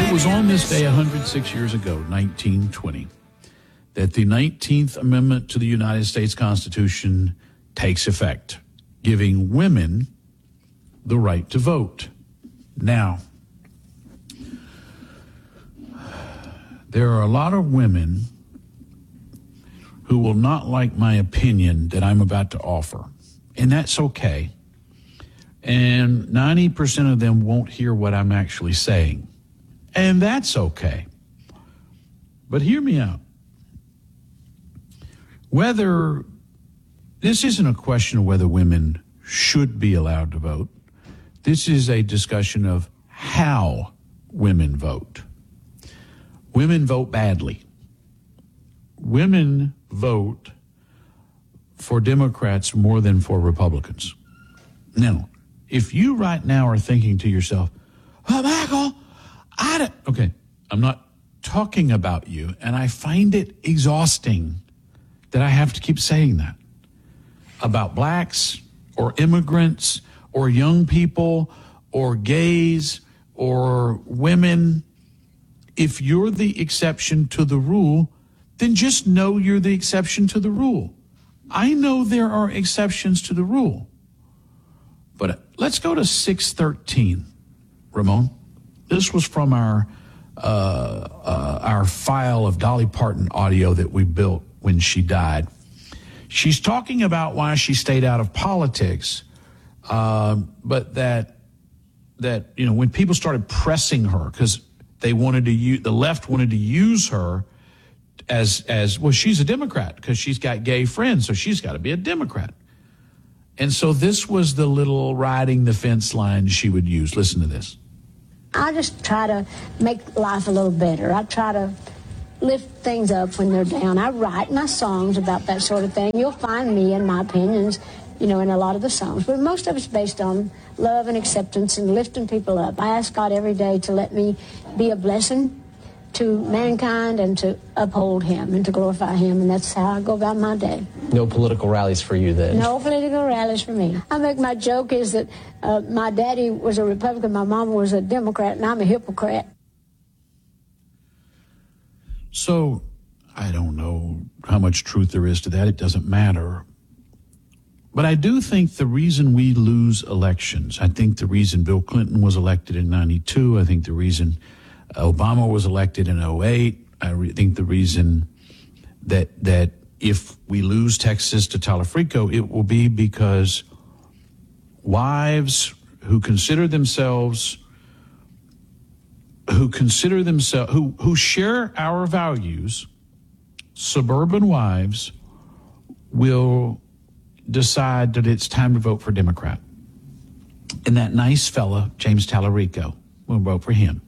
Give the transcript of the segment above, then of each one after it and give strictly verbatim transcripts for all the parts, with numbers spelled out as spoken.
It was on this day one hundred six years ago, nineteen twenty, that the nineteenth Amendment to the United States Constitution takes effect, giving women the right to vote. Now, there are a lot of women who will not like my opinion that I'm about to offer, and that's okay. And ninety percent of them won't hear what I'm actually saying, and that's okay. But hear me out. Whether, this isn't a question of whether women should be allowed to vote. This is a discussion of how women vote. Women vote badly. Women vote for Democrats more than for Republicans. Now, if you right now are thinking to yourself, oh, Michael, I don't, okay, I'm not talking about you, and I find it exhausting that I have to keep saying that about blacks or immigrants or young people or gays or women. If you're the exception to the rule, then just know you're the exception to the rule. I know there are exceptions to the rule. But let's go to six thirteen, Ramon. This was from our uh, uh, our file of Dolly Parton audio that we built when she died. She's talking about why she stayed out of politics, uh, but that that you know when people started pressing her because they wanted to use, the left wanted to use her as as well. She's a Democrat because she's got gay friends, so she's got to be a Democrat. And so this was the little riding the fence line she would use. Listen to this. I just try to make life a little better. I try to lift things up when they're down. I write my songs about that sort of thing. You'll find me and my opinions, you know, in a lot of the songs. But most of it's based on love and acceptance and lifting people up. I ask God every day to let me be a blessing to mankind and to uphold him and to glorify him, and that's how I go about my day. No political rallies for you then? No political rallies for me. I make my joke is that uh, my daddy was a Republican, my mama was a Democrat, and I'm a hypocrite. So I don't know how much truth there is to that. It doesn't matter. But I do think the reason we lose elections, I think the reason Bill Clinton was elected in ninety-two, I think the reason Obama was elected in oh eight. I re- think the reason that that if we lose Texas to Talafrico, it will be because wives who consider themselves, who consider themselves, who who share our values, suburban wives, will decide that it's time to vote for Democrat. And that nice fella, James Talarico, will vote for him.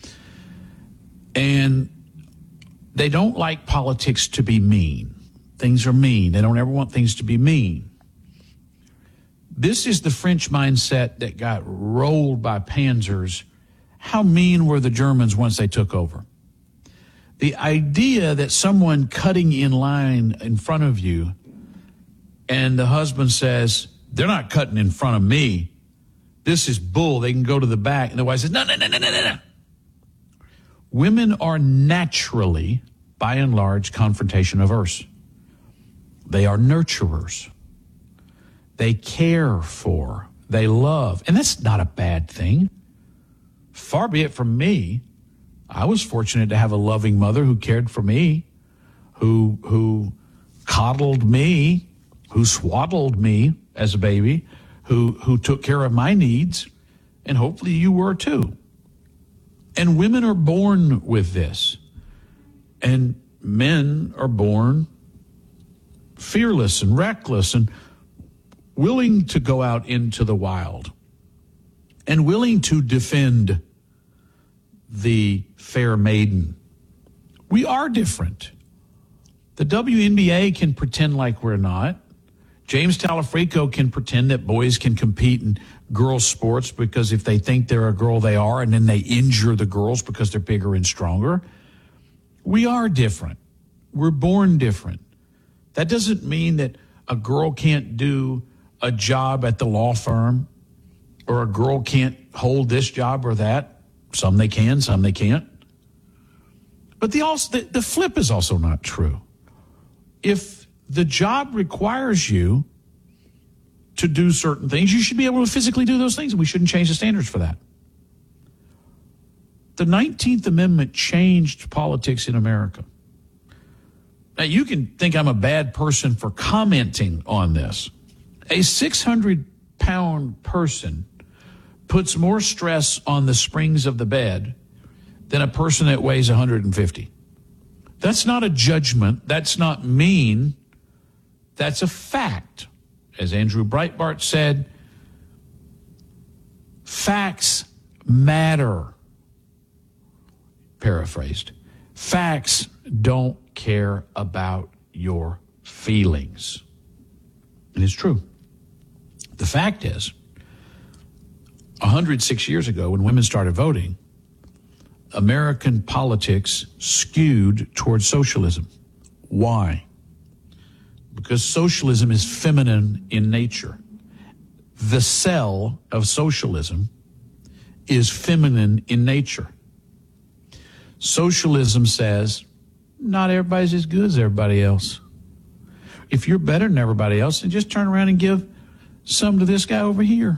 And they don't like politics to be mean. Things are mean. They don't ever want things to be mean. This is the French mindset that got rolled by panzers. How mean were the Germans once they took over? The idea that someone cutting in line in front of you and the husband says, they're not cutting in front of me. This is bull. They can go to the back. And the wife says, no, no, no, no, no, no. Women are naturally, by and large, confrontation averse. They are nurturers. They care for, they love. And that's not a bad thing. Far be it from me. I was fortunate to have a loving mother who cared for me, who, who coddled me, who swaddled me as a baby, who, who took care of my needs, and hopefully you were too. And women are born with this. And men are born fearless and reckless and willing to go out into the wild and willing to defend the fair maiden. We are different. The W N B A can pretend like we're not. James Talafrico can pretend that boys can compete in girls' sports because if they think they're a girl, they are, and then they injure the girls because they're bigger and stronger. We are different. We're born different. That doesn't mean that a girl can't do a job at the law firm or a girl can't hold this job or that. Some they can, some they can't. But the, also, the, the flip is also not true. If the job requires you to do certain things, you should be able to physically do those things, and we shouldn't change the standards for that. The nineteenth Amendment changed politics in America. Now, you can think I'm a bad person for commenting on this. A six hundred pound person puts more stress on the springs of the bed than a person that weighs one hundred fifty. That's not a judgment. That's not mean. That's a fact. As Andrew Breitbart said, facts matter. Paraphrased. Facts don't care about your feelings. And it's true. The fact is, one hundred six years ago, when women started voting, American politics skewed towards socialism. Why? Because socialism is feminine in nature. The cell of socialism is feminine in nature. Socialism says, not everybody's as good as everybody else. If you're better than everybody else, then just turn around and give some to this guy over here.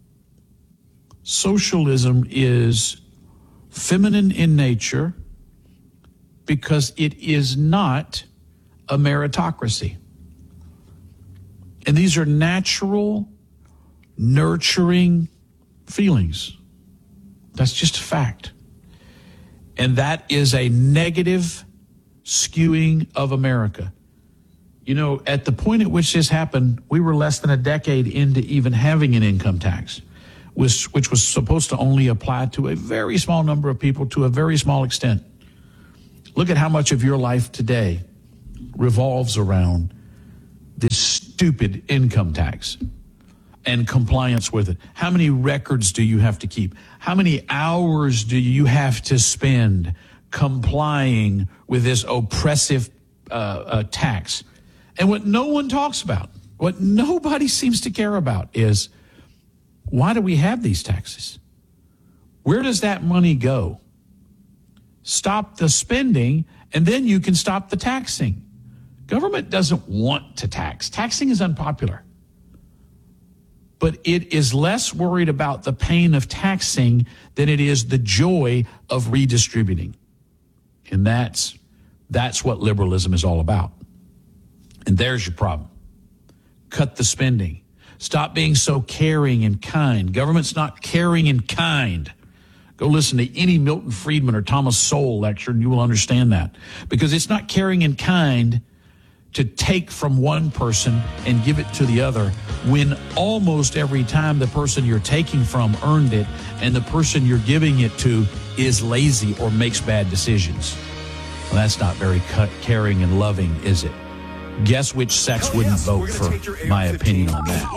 Socialism is feminine in nature because it is not a meritocracy. And these are natural, nurturing feelings. That's just a fact. And that is a negative skewing of America. You know, at the point at which this happened, we were less than a decade into even having an income tax, which, which was supposed to only apply to a very small number of people to a very small extent. Look at how much of your life today revolves around this stupid income tax and compliance with it. How many records do you have to keep? How many hours do you have to spend complying with this oppressive uh, uh, tax? And what no one talks about, what nobody seems to care about is, why do we have these taxes? Where does that money go? Stop the spending, and then you can stop the taxing. Government doesn't want to tax. Taxing is unpopular. But it is less worried about the pain of taxing than it is the joy of redistributing. And that's, that's what liberalism is all about. And there's your problem. Cut the spending. Stop being so caring and kind. Government's not caring and kind. Go listen to any Milton Friedman or Thomas Sowell lecture and you will understand that. Because it's not caring and kind to take from one person and give it to the other when almost every time the person you're taking from earned it and the person you're giving it to is lazy or makes bad decisions. Well, that's not very caring and loving, is it? Guess which sex Hell wouldn't yes, vote for my opinion on that.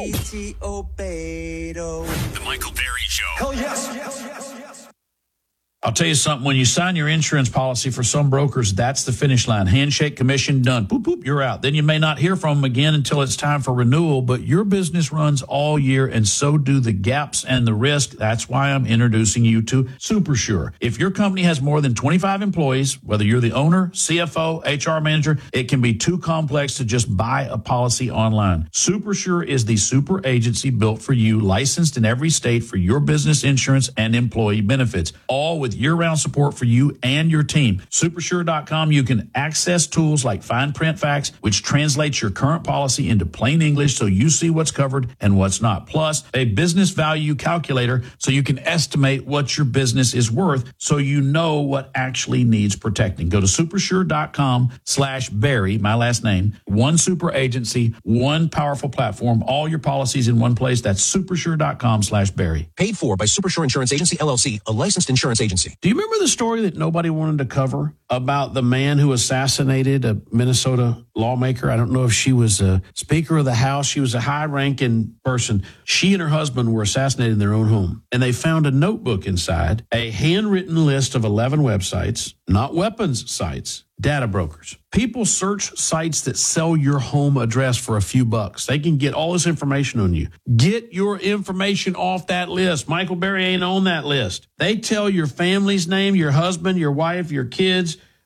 The Michael Berry Show. Hell yes, yes, yes, yes. I'll tell you something, when you sign your insurance policy for some brokers, that's the finish line. Handshake, commission, done. Boop, boop, you're out. Then you may not hear from them again until it's time for renewal, but your business runs all year and so do the gaps and the risk. That's why I'm introducing you to SuperSure. If your company has more than twenty-five employees, whether you're the owner, C F O, H R manager, it can be too complex to just buy a policy online. SuperSure is the super agency built for you, licensed in every state for your business insurance and employee benefits, all with year-round support for you and your team. Supersure dot com, you can access tools like Fine Print Facts, which translates your current policy into plain English so you see what's covered and what's not. Plus, a business value calculator so you can estimate what your business is worth so you know what actually needs protecting. Go to supersure dot com slash Barry, my last name, one super agency, one powerful platform, all your policies in one place. That's supersure dot com slash Barry. Paid for by Supersure Insurance Agency, L L C, a licensed insurance agency. Do you remember the story that nobody wanted to cover about the man who assassinated a Minnesota lawmaker? I don't know if she was a Speaker of the House. She was a high-ranking person. She and her husband were assassinated in their own home. And they found a notebook inside, a handwritten list of eleven websites, not weapons sites, data brokers. People search sites that sell your home address for a few bucks. They can get all this information on you. Get your information off that list. Michael Berry ain't on that list. They tell your family's name, your husband, your wife, your kids,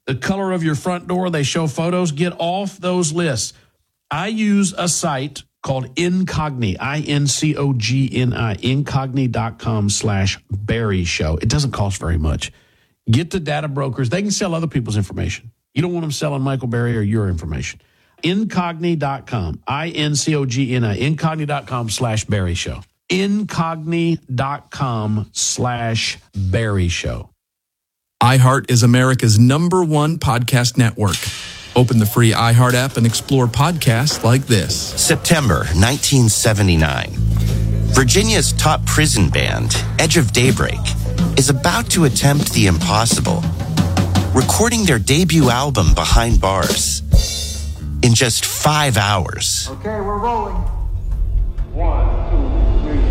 the color of your front door, they show photos. Get off those lists. I use a site called Incogni, I N C O G N I, incogni.com slash Barry Show. It doesn't cost very much. Get the data brokers. They can sell other people's information. You don't want them selling Michael Berry or your information. Incogni dot com, I N C O G N I, incogni.com slash Barry Show. Incogni.com slash Barry Show. iHeart is America's number one podcast network. Open the free iHeart app and explore podcasts like this. September nineteen seventy-nine. Virginia's top prison band, Edge of Daybreak, is about to attempt the impossible, recording their debut album Behind Bars in just five hours. Okay, we're rolling. One, two, three,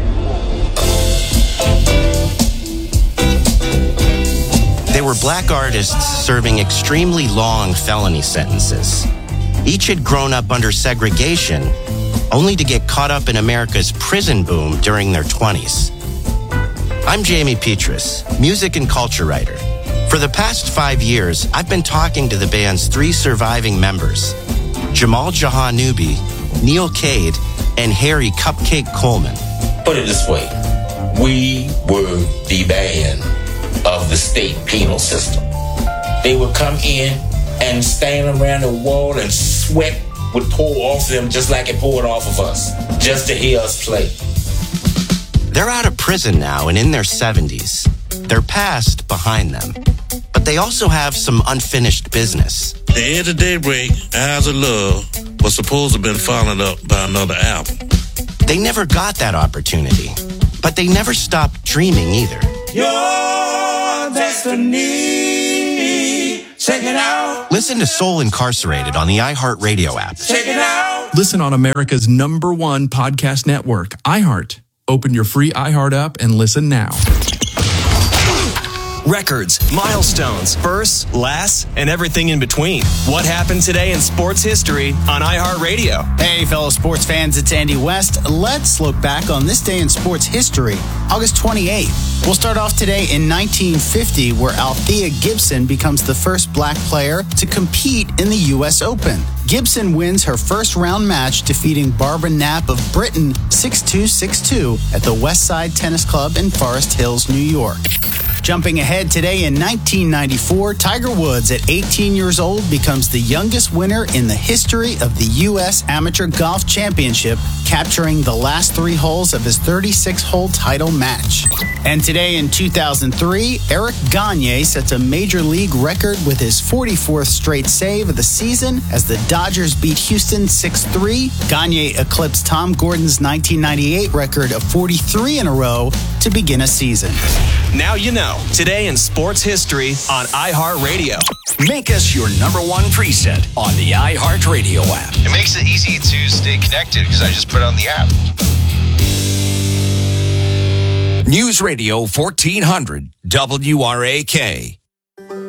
four. They were black artists serving extremely long felony sentences. Each had grown up under segregation, only to get caught up in America's prison boom during their twenties. I'm Jamie Petrus, music and culture writer. For the past five years, I've been talking to the band's three surviving members, Jamal Jahanoubi, Neil Cade, and Harry Cupcake Coleman. Put it this way, we were the band of the state penal system. They would come in and stand around the wall and sweat would pour off them just like it poured off of us, just to hear us play. They're out of prison now and in their seventies. Their past behind them. But they also have some unfinished business. The Edge of Daybreak, Eyes of Love, was supposed to have been followed up by another album. They never got that opportunity, but they never stopped dreaming either. Your destiny, check it out. Listen to Soul Incarcerated on the iHeartRadio app. Check it out. Listen on America's number one podcast network, iHeart. Open your free iHeart app and listen now. Records, milestones, firsts, lasts, and everything in between. What happened today in sports history on iHeartRadio? Hey, fellow sports fans, it's Andy West. Let's look back on this day in sports history, August twenty-eighth. We'll start off today in nineteen fifty, where Althea Gibson becomes the first black player to compete in the U S Open. Gibson wins her first round match, defeating Barbara Knapp of Britain six two, six two at the Westside Tennis Club in Forest Hills, New York. Jumping ahead today in nineteen ninety-four, Tiger Woods at eighteen years old becomes the youngest winner in the history of the U S Amateur Golf Championship, capturing the last three holes of his thirty-six hole title match. And today in two thousand three, Eric Gagne sets a major league record with his forty-fourth straight save of the season as the Dodgers beat Houston six three. Gagne eclipsed Tom Gordon's nineteen ninety-eight record of forty-three in a row to begin a season. Now you know. Today in sports history on iHeartRadio. Make us your number one preset on the iHeartRadio app. It makes it easy to stay connected because I just put it on the app. News Radio fourteen hundred W R A K.